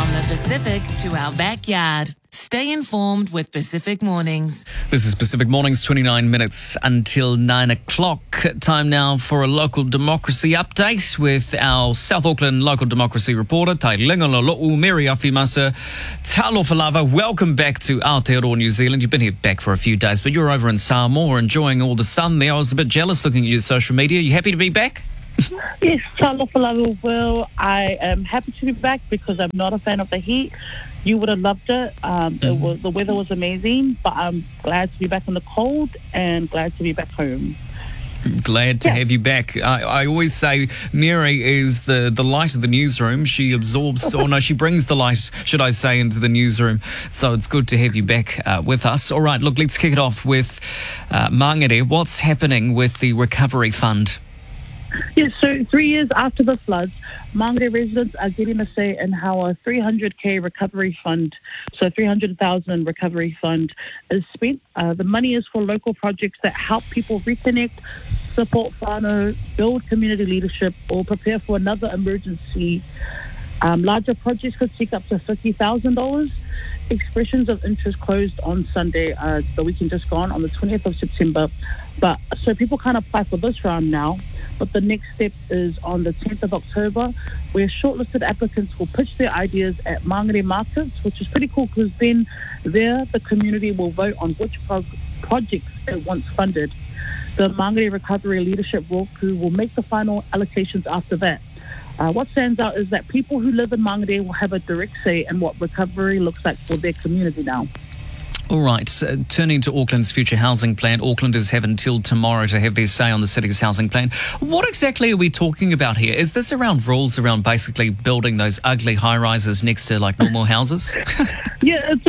From the Pacific to our backyard. Stay informed with Pacific Mornings. This is Pacific Mornings, 29 minutes until 9 o'clock. Time now for a local democracy update with our South Auckland local democracy reporter, Tai Lingololo'u Mary Afimasa Talofalava. Welcome back to Aotearoa, New Zealand. You've been here back for a few days, but you're over in Samoa enjoying all the sun there. I was a bit jealous looking at your social media. You happy to be back? Yes, Talofalava. Well, I am happy to be back because I'm not a fan of the heat. You would have loved it. The weather was amazing, but I'm glad to be back in the cold and glad to be back home. Glad to have you back. I always say Mary is the light of the newsroom. She absorbs, or no, she brings the light, should I say, into the newsroom. So it's good to have you back with us. All right, look, let's kick it off with Mangere. What's happening with the Recovery Fund? Yes, so 3 years after the floods, Mangere residents are getting a say in how a 300k recovery fund, so 300,000 recovery fund, is spent. The money is for local projects that help people reconnect, support whānau, build community leadership, or prepare for another emergency. Larger projects could take up to $50,000. Expressions of interest closed on Sunday, the weekend just gone, on the 20th of September. But so people can't apply for this round now. But the next step is on the 10th of October, where shortlisted applicants will pitch their ideas at Mangere markets, which is pretty cool because then there the community will vote on which projects it wants funded. The Mangere Recovery Leadership Roku will make the final allocations after that. What stands out is that people who live in Mangere will have a direct say in what recovery looks like for their community now. All right, turning to Auckland's future housing plan, Aucklanders have until tomorrow to have their say on the city's housing plan. What exactly are we talking about here? Is this around rules around basically building those ugly high-rises next to like normal houses? Yeah, it's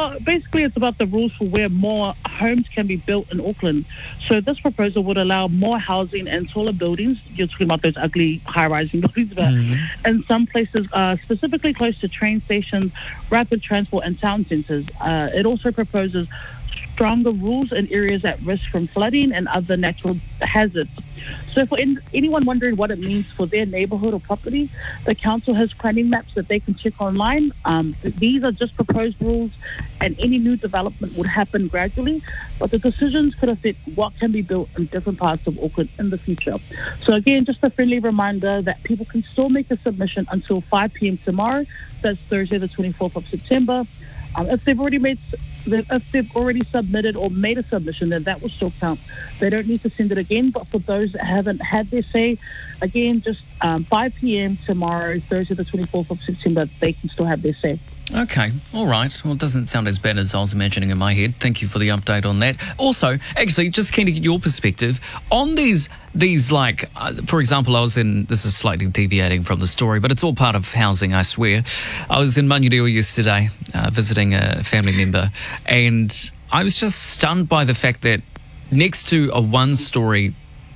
about the rules for where more homes can be built in Auckland. So this proposal would allow more housing and taller buildings. You're talking about those ugly high-rising buildings, but in some places, specifically close to train stations, rapid transport and town centres. It also proposes stronger rules in areas at risk from flooding and other natural hazards. So for anyone wondering what it means for their neighbourhood or property, the council has planning maps that they can check online. These are just proposed rules, and any new development would happen gradually, but the decisions could affect what can be built in different parts of Auckland in the future. So again, just a friendly reminder that people can still make a submission until 5 p.m. tomorrow. That's Thursday, the 24th of September. If they've already submitted or made a submission, then that will still count. They don't need to send it again. But for those that haven't had their say, again, just 5 p.m. tomorrow, Thursday, the 24th of September, they can still have their say. Okay, all right. Well, it doesn't sound as bad as I was imagining in my head. Thank you for the update on that. Also, actually, just keen to get your perspective on these like, for example, this is slightly deviating from the story, but it's all part of housing, I swear. I was in Manurewa yesterday visiting a family member, and I was just stunned by the fact that next to a one-story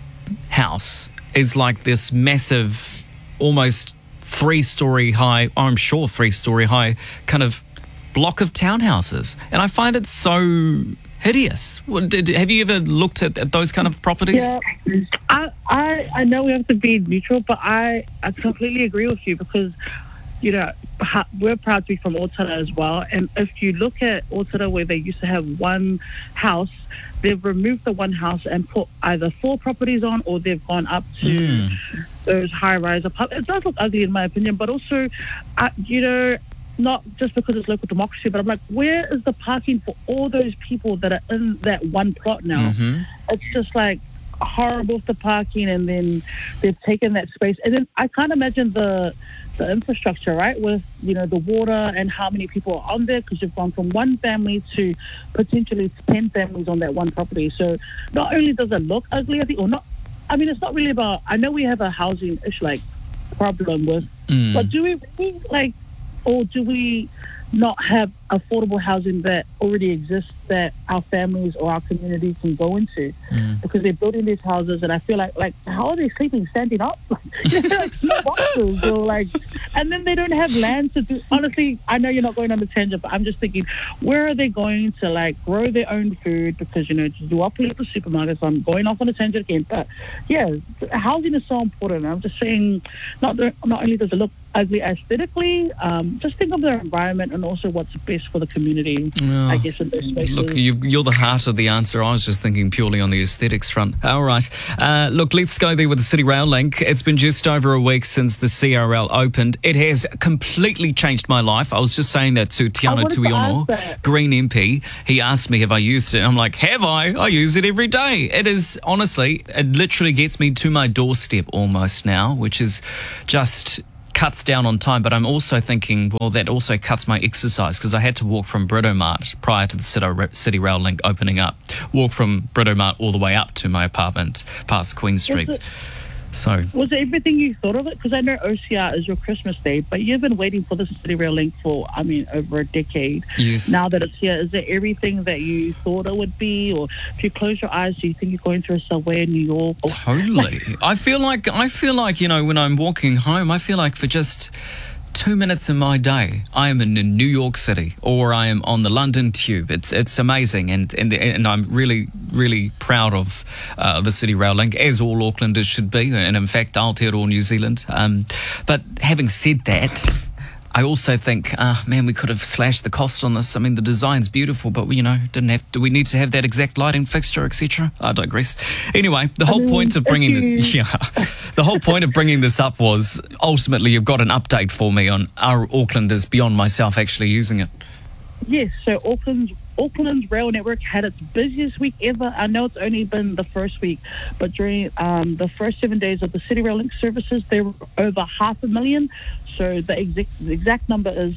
house is like this massive, almost three-story high kind of block of townhouses. And I find it so hideous. Have you ever looked at those kind of properties? Yeah, I know we have to be neutral, but I completely agree with you because, you know, we're proud to be from Otara as well. And if you look at Otara, where they used to have one house, they've removed the one house and put either 4 properties on, or they've gone up to those high-rise apartments. It does look ugly in my opinion, but also, you know, not just because it's local democracy, but I'm like, where is the parking for all those people that are in that one plot now? It's just like horrible for parking, and then they've taken that space. And then I can't imagine the infrastructure, right, with, you know, the water and how many people are on there, because you've gone from one family to potentially 10 families on that one property. So not only does it look ugly, I think, or not, I mean, it's not really about, I know we have a housing issue, like, problem with, but do we really, like, or do we not have affordable housing that already exists that our families or our community can go into? Because they're building these houses, and I feel like how are they sleeping standing up? Like no boxes, or like, and then they don't have land to do. Honestly, I know you're not going on the tangent, but I'm just thinking, where are they going to like grow their own food? Because, you know, to do up at the supermarkets, I'm going off on a tangent again, but yeah, housing is so important. I'm just saying, not only does it look ugly aesthetically. Just think of the environment and also what's best for the community, I guess, in those spaces. Look, you're the heart of the answer. I was just thinking purely on the aesthetics front. All right. Look, let's go there with the City Rail link. It's been just over a week since the CRL opened. It has completely changed my life. I was just saying that to Tiana Tuiono, Green MP. He asked me, have I used it? And I'm like, have I? I use it every day. It is, honestly, it literally gets me to my doorstep almost now, which is just cuts down on time. But I'm also thinking, well, that also cuts my exercise because I had to walk from Britomart prior to the City Rail link opening up. Walk from Britomart all the way up to my apartment past Queen Street. So was it everything you thought of it? Because I know OCR is your Christmas day, but you've been waiting for the City Rail link for, over a decade. Yes. Now that it's here, is it everything that you thought it would be? Or if you close your eyes, do you think you're going through a subway in New York? Totally. I feel like, when I'm walking home, I feel like for just 2 minutes in my day, I am in New York City or I am on the London Tube. It's amazing, and I'm really, really proud of the City Rail link, as all Aucklanders should be, and in fact, Aotearoa New Zealand. But having said that, I also think, man, we could have slashed the cost on this. I mean, the design's beautiful, but do we need to have that exact lighting fixture, etc.? I digress. Anyway, the whole point of bringing this up was ultimately you've got an update for me on our Aucklanders beyond myself actually using it. Yes, so Auckland's rail network had its busiest week ever. I know it's only been the first week, but during the first 7 days of the City Rail link services, there were over 500,000. So the exact number is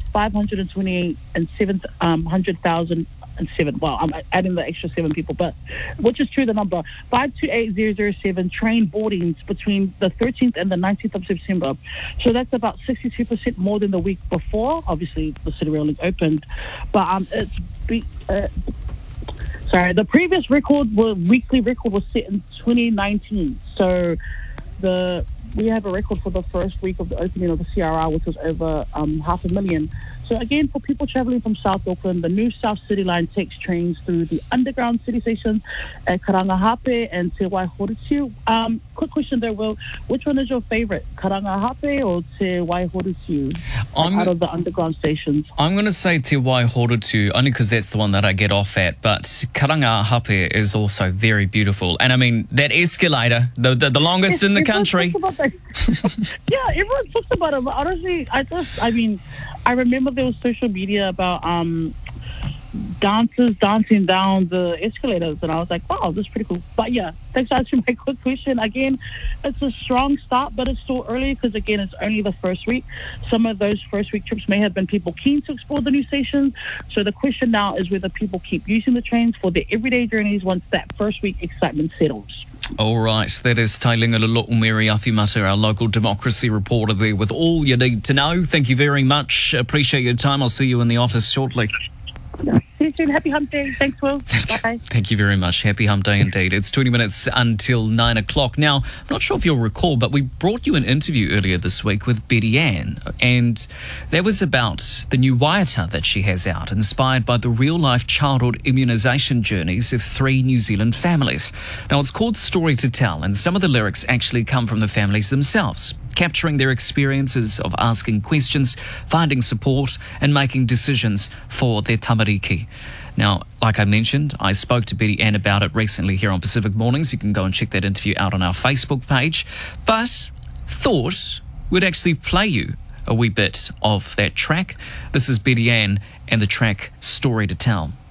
528,700,007. Well, I'm adding the extra 7 people, but which is true, the number 528007 train boardings between the 13th and the 19th of September. So that's about 62% more than the week before. Obviously, the City Rail link opened, but the previous weekly record was set in 2019. So we have a record for the first week of the opening of the CRR, which was over 500,000. So again, for people travelling from South Auckland, the new South City Line takes trains through the underground city stations at Karangahape and Te Waihorutiu. Quick question there, Will. Which one is your favourite, Karangahape or Te Waihorutiu, out of the underground stations? I'm going to say Te Waihorutiu, only because that's the one that I get off at. But Karangahape is also very beautiful. And I mean, that escalator, the longest in the country. Yeah, everyone talks about it. But honestly, I remember there was social media about dancers dancing down the escalators, and I was like, wow, this is pretty cool. But yeah, thanks for answering my quick question. Again, it's a strong start, but it's still early because, again, it's only the first week. Some of those first week trips may have been people keen to explore the new stations. So the question now is whether people keep using the trains for their everyday journeys once that first week excitement settles. All right, that is Tailunga Mary Awhimata, our local democracy reporter there with all you need to know. Thank you very much. Appreciate your time. I'll see you in the office shortly. See you soon. Happy hump day. Thanks, Will. Bye. Thank you very much. Happy hump day indeed. It's 20 minutes until 9 o'clock. Now, I'm not sure if you'll recall, but we brought you an interview earlier this week with Betty Ann, and that was about the new waiata that she has out, inspired by the real-life childhood immunisation journeys of 3 New Zealand families. Now, it's called Story to Tell, and some of the lyrics actually come from the families themselves, capturing their experiences of asking questions, finding support, and making decisions for their tamariki. Now, like I mentioned, I spoke to Betty Ann about it recently here on Pacific Mornings. You can go and check that interview out on our Facebook page. But thought we'd actually play you a wee bit of that track. This is Betty Ann and the track Story to Tell.